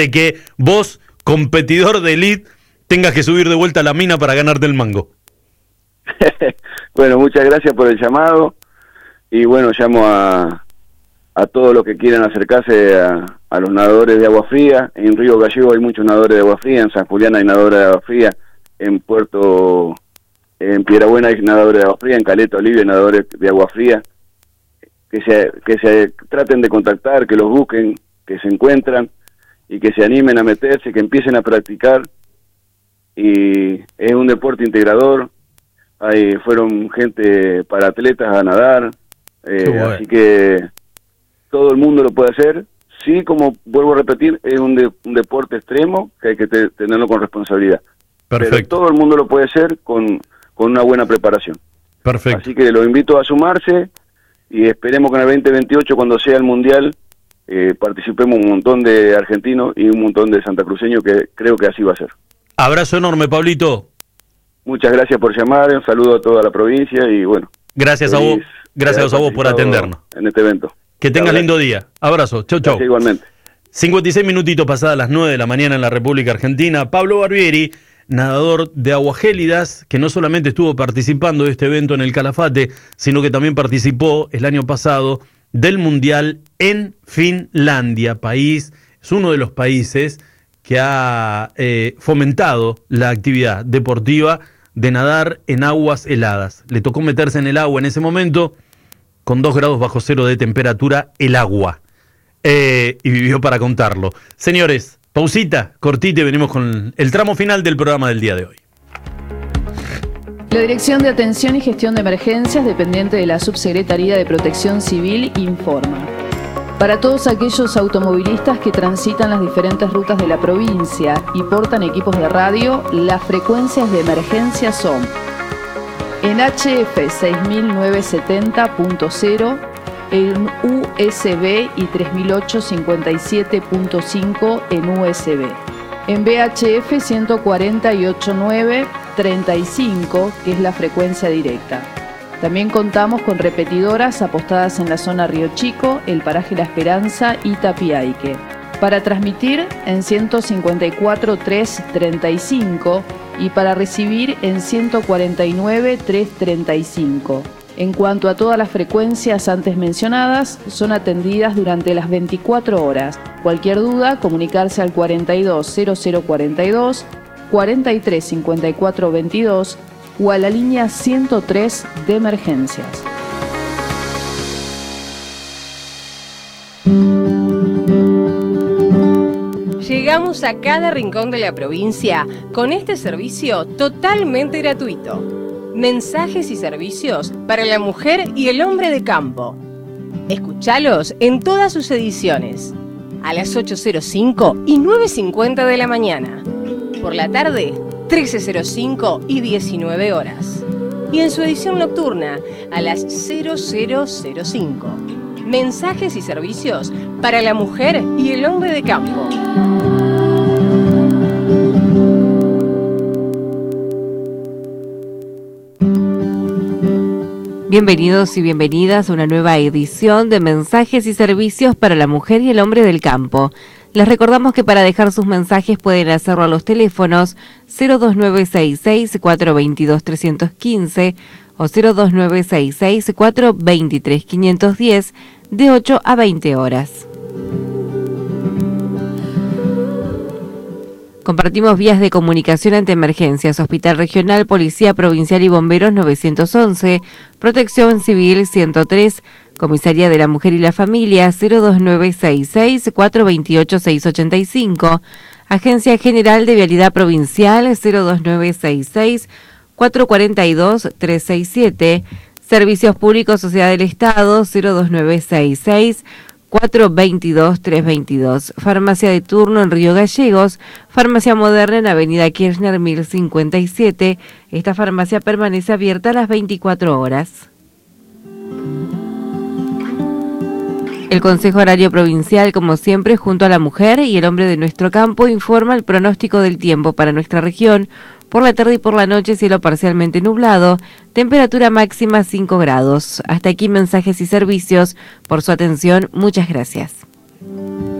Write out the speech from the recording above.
de que vos, competidor de elite, tengas que subir de vuelta a la mina para ganarte el mango. Bueno, muchas gracias por el llamado y bueno, llamo a todos los que quieran acercarse a los nadadores de agua fría. En Río Gallego hay muchos nadadores de agua fría, en San Julián hay nadadores de agua fría, en Piedrabuena hay nadadores de agua fría, en Caleta Olivia hay nadadores de agua fría. Que se traten de contactar, que los busquen, que se encuentran y que se animen a meterse, que empiecen a practicar. Y es un deporte integrador. Fueron gente para atletas a nadar, bueno. Así que todo el mundo lo puede hacer. Sí, como vuelvo a repetir, es un deporte extremo que hay que tenerlo con responsabilidad. Perfecto. Pero todo el mundo lo puede hacer con una buena preparación. Perfecto. Así que los invito a sumarse y esperemos que en el 2028, cuando sea el Mundial, participemos un montón de argentinos y un montón de santacruceños, que creo que así va a ser. Abrazo enorme, Pablito. Muchas gracias por llamar, un saludo a toda la provincia y bueno. Gracias a vos por atendernos. En este evento. Que tengas lindo día. Abrazo. Chau, chau. Gracias, igualmente. 56 minutitos pasadas las 9 de la mañana en la República Argentina. Pablo Barbieri, nadador de aguas gélidas, que no solamente estuvo participando de este evento en el Calafate, sino que también participó el año pasado del Mundial en Finlandia. Es uno de los países que ha fomentado la actividad deportiva de nadar en aguas heladas. Le tocó meterse en el agua en ese momento con 2 grados bajo cero de temperatura el agua. Y vivió para contarlo. Señores, pausita, cortita y venimos con el tramo final del programa del día de hoy. La Dirección de Atención y Gestión de Emergencias, dependiente de la Subsecretaría de Protección Civil, informa. Para todos aquellos automovilistas que transitan las diferentes rutas de la provincia y portan equipos de radio, las frecuencias de emergencia son: en HF 6970.0, en USB y 3008-57.5 en USB. En VHF 148.935, que es la frecuencia directa. También contamos con repetidoras apostadas en la zona Río Chico, el paraje La Esperanza y Tapiaique. Para transmitir en 154.335 y para recibir en 149.335. En cuanto a todas las frecuencias antes mencionadas, son atendidas durante las 24 horas. Cualquier duda, comunicarse al 420042, 435422 o a la línea 103 de emergencias. Llegamos a cada rincón de la provincia con este servicio totalmente gratuito. Mensajes y servicios para la mujer y el hombre de campo. Escuchalos en todas sus ediciones. A las 8:05 y 9:50 de la mañana. Por la tarde, 13:05 y 19 horas. Y en su edición nocturna, a las 00:05. Mensajes y servicios para la mujer y el hombre de campo. Bienvenidos y bienvenidas a una nueva edición de Mensajes y Servicios para la Mujer y el Hombre del Campo. Les recordamos que para dejar sus mensajes pueden hacerlo a los teléfonos 02966-422-315 o 02966-423-510 de 8 a 20 horas. Compartimos vías de comunicación ante emergencias: Hospital Regional, Policía Provincial y Bomberos 911, Protección Civil 103, Comisaría de la Mujer y la Familia 02966-428-685, Agencia General de Vialidad Provincial 02966-442-367, Servicios Públicos Sociedad del Estado 02966 422-322. Farmacia de turno en Río Gallegos, Farmacia Moderna en Avenida Kirchner 1057. Esta farmacia permanece abierta a las 24 horas. El Consejo Horario Provincial, como siempre, junto a la mujer y el hombre de nuestro campo, informa el pronóstico del tiempo para nuestra región. Por la tarde y por la noche, cielo parcialmente nublado, temperatura máxima 5 grados. Hasta aquí mensajes y servicios. Por su atención, muchas gracias.